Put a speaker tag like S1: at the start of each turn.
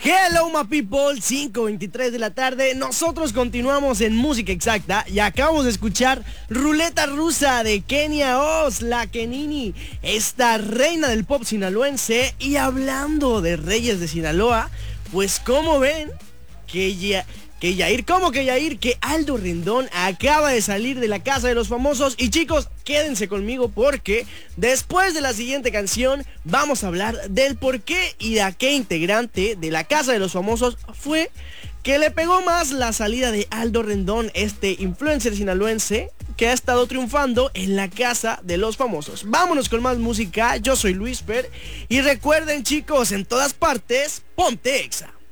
S1: Hello my people, 5:23 de la tarde. Nosotros continuamos en Música Exacta y acabamos de escuchar Ruleta Rusa de Kenia Oz, la Kenini, esta reina del pop sinaloense. Y hablando de reyes de Sinaloa, pues como ven que Aldo Rendón acaba de salir de la Casa de los Famosos. Y chicos, quédense conmigo porque después de la siguiente canción vamos a hablar del por qué y de a qué integrante de la Casa de los Famosos fue que le pegó más la salida de Aldo Rendón, este influencer sinaloense que ha estado triunfando en la Casa de los Famosos. Vámonos con más música. Yo soy Luisfer y recuerden, chicos, en todas partes, ponte Exa.